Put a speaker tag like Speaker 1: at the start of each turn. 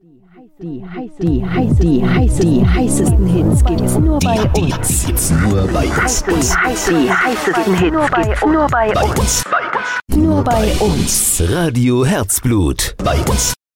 Speaker 1: Die heißesten Hits gibt's nur bei uns. Die heißesten Hits gibt's nur bei uns. Nur bei uns.
Speaker 2: Radio Herzblut. Bei uns.